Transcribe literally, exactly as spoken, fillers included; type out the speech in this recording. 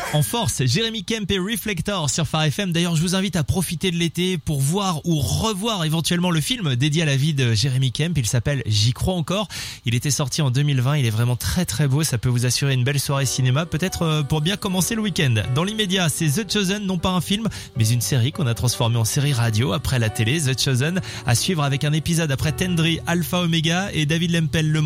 en force. Jérémy Kemp et Reflector sur Phare F M. D'ailleurs, je vous invite à profiter de l'été pour voir ou revoir éventuellement le film dédié à la vie de Jérémy Kemp. Il s'appelle J'y crois encore. Il était sorti en deux mille vingt. Il est vraiment très très beau. Ça peut vous assurer une belle soirée cinéma, peut-être pour bien commencer le week-end. Dans l'immédiat, c'est The Chosen, non pas un film, mais une série qu'on a transformée en série radio après la télé. The Chosen à suivre avec un épisode après Tendry, Alpha Omega et David Lempel. Le